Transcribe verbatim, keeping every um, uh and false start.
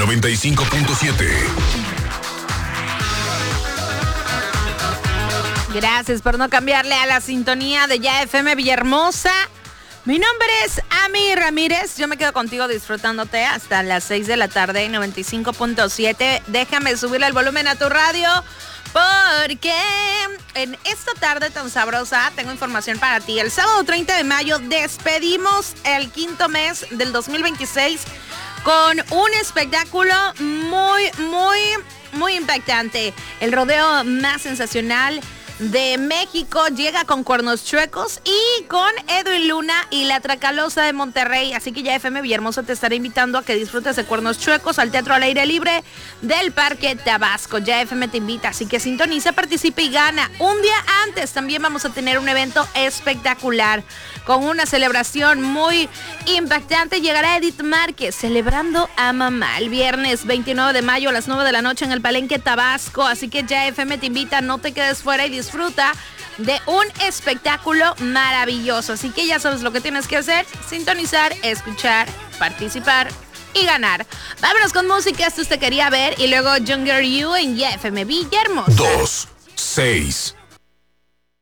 noventa y cinco punto siete. Gracias por no cambiarle a la sintonía de Ya F M Villahermosa. Mi nombre es Ami Ramírez. Yo me quedo contigo disfrutándote hasta las seis de la tarde en noventa y cinco punto siete. Déjame subirle el volumen a tu radio porque en esta tarde tan sabrosa tengo información para ti. El sábado treinta de mayo despedimos el quinto mes del dos mil veintiséis con un espectáculo muy, muy, muy impactante. El rodeo más sensacional de México llega con Cuernos Chuecos y con Edwin Luna y la Tracalosa de Monterrey. Así que Ya F M Villahermosa te estará invitando a que disfrutes de Cuernos Chuecos al Teatro al Aire Libre del Parque Tabasco. Ya F M te invita, así que sintoniza, participa y gana. Un día antes también vamos a tener un evento espectacular con una celebración muy impactante. Llegará Edith Márquez celebrando a mamá el viernes veintinueve de mayo a las nueve de la noche en el Palenque Tabasco. Así que Ya F M te invita, no te quedes fuera y disfruta disfruta de un espectáculo maravilloso. Así que ya sabes lo que tienes que hacer: sintonizar, escuchar, participar y ganar. Vámonos con música. Esto te quería ver y luego Younger You en Ya F M Villahermosa. Dos, seis.